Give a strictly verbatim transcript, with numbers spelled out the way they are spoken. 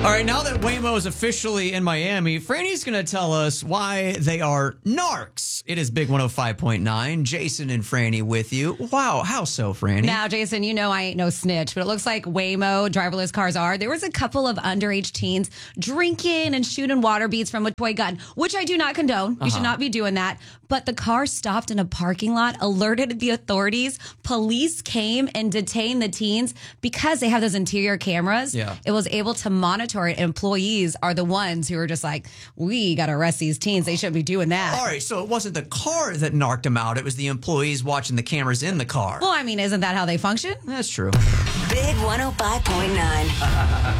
All right, now that Waymo is officially in Miami, Franny's going to tell us why they are narcs. It is Big one oh five point nine. Jason and Franny with you. Wow, how so, Franny? Now, Jason, you know I ain't no snitch, but it looks like Waymo driverless cars are. There was a couple of underage teens drinking and shooting water beads from a toy gun, which I do not condone. You Uh-huh. should not be doing that. But the car stopped in a parking lot, alerted the authorities. Police came and detained the teens because they have those interior cameras. Yeah. It was able to monitor it. Employees are the ones who are just like, we got to arrest these teens. They shouldn't be doing that. All right, so it wasn't the car that narked them out. It was the employees watching the cameras in the car. Well, I mean, isn't that how they function? That's true. Big one oh five point nine.